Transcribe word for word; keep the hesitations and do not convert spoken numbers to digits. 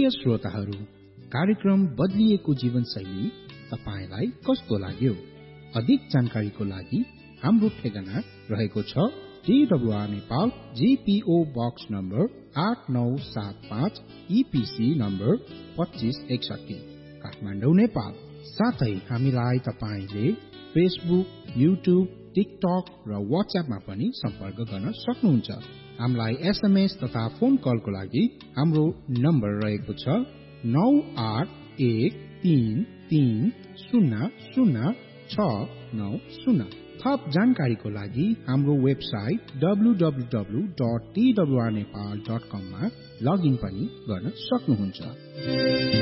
प्रिय श्रोताहरू, कार्यक्रम बदलिएको जीवनशैली तपाईलाई कस्तो लाग्यो? अधिक जानकारीको लागि हाम्रो ठेगाना रहेको छ TWR Nepal, GPO box number आठ नौ सात पाँच, ईपीसी नम्बर पच्चीस एकसठी, काठमाडौँ नेपाल। साथै हामीलाई तपाईले फेसबुक, युट्युब, टिकटक र व्हाट्सएपमा पनि सम्पर्क गर्न सक्नुहुन्छ। हामीलाई एसएमएस तथा फोन कलको लागि हाम्रो नम्बर रहेको छ नौ आठ एक तीन तीन शून्य शून्य छ नौ शून्य। थप जानकारीको लागि हाम्रो website W W W dot T W R Nepal dot कम मा लगइन पनि गर्न सक्नुहुन्छ।